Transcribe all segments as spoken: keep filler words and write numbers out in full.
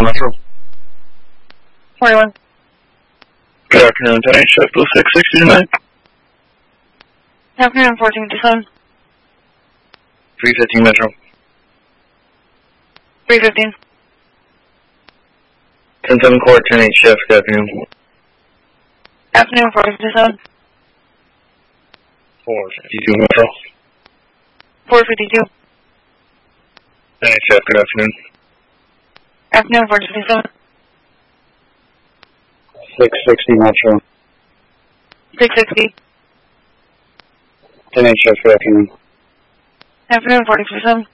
Metro. forty-one. Good afternoon, ten eight shift oh six sixty-nine. Afternoon, fourteen fifty-seven. three fifteen Metro. three fifteen. ten seven Court, ten eight shift, good afternoon. Afternoon, fourteen fifty-seven. four fifty-two Metro. four fifty-two. ten eight shift, good afternoon. Afternoon, fourteen fifty-seven. six sixty Metro. six sixty. ten eight shift, good afternoon. Afternoon, fourteen fifty-seven.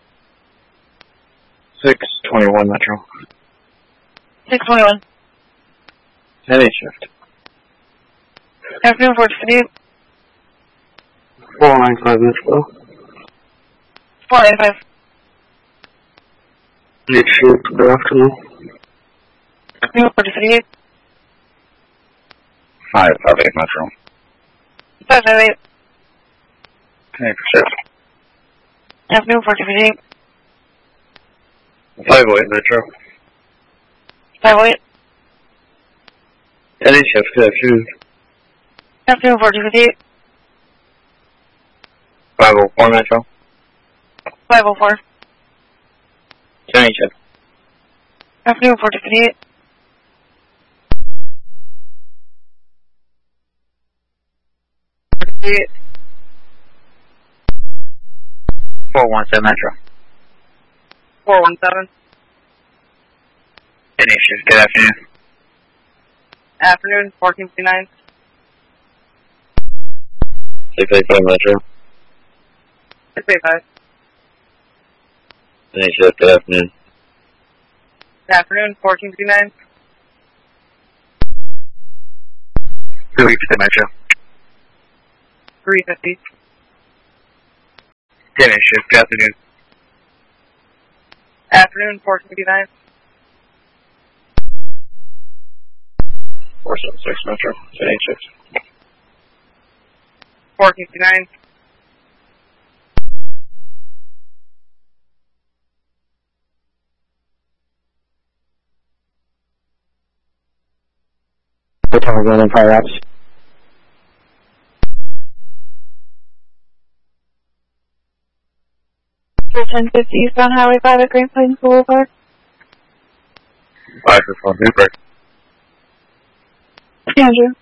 six twenty-one Metro. six twenty-one. ten eight shift. Afternoon, fourteen fifty-eight. four ninety-five Metro. four ninety-five. eight shift, good afternoon. Afternoon, fourteen fifty-eight. five five eight Metro. five five eight. ten eight shift. Afternoon, fourteen fifty-eight. five oh eight Metro. five oh eight. ten eight shift, good afternoon. Afternoon, fourteen fifty-eight. five oh four Metro. five oh four. ten eight shift. Afternoon, fourteen fifty-eight. fifty-eight. four one seven Metro. four one seven. ten eight shift, good afternoon. Afternoon, fourteen fifty-nine. six eight five Metro. six eighty-five. ten eight shift, good afternoon. Afternoon, fourteen fifty-nine. three fifty Metro. three fifty. ten eight shift, good afternoon. Afternoon, fourteen fifty-nine. four seven six Metro. ten eight shift. fourteen fifty-nine. Hotel Golden Fire Apps. ten fifty eastbound Highway five at Great Plains Boulevard. five for four Newburgh. Andrew.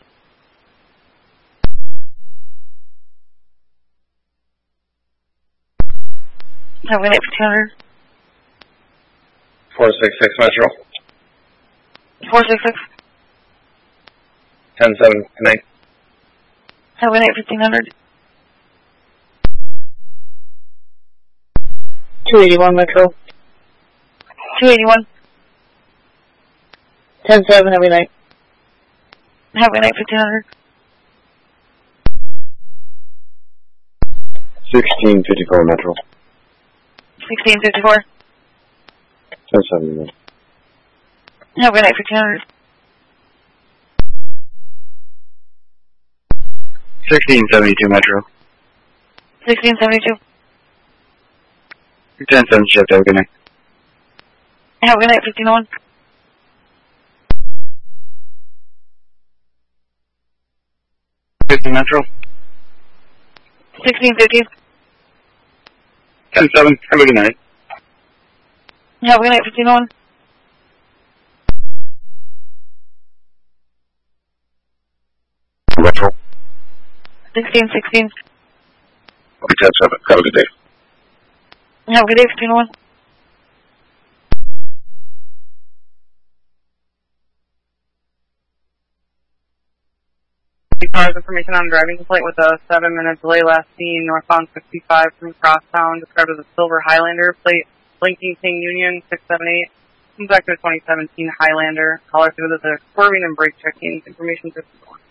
Highway eight for two hundred. four six six Metro. four six six. ten seven Connect. Highway eight fifteen hundred. two eighty-one Metro. two eighty-one. ten seven Highway night. Highway night fifteen hundred. sixteen fifty-four Metro. sixteen fifty-four. ten seven Highway night fifteen hundred. sixteen seventy-two Metro. sixteen seventy-two. ten seven shift, have a good night. Highway night fifteen oh one. fifty Metro. sixteen fifty. ten seven, have a good night. Highway night fifteen oh one. Metro. sixteen sixteen. Okay, ten seven, have a good day. Have a good day, fifteen oh one. Cars information on driving complaint with a seven minute delay last seen northbound sixty-five from Crosstown, described as a silver Highlander, plate blinking King Union six seven eight, comes back to a twenty seventeen Highlander, caller through the swerving and brake checking, information fifty-one.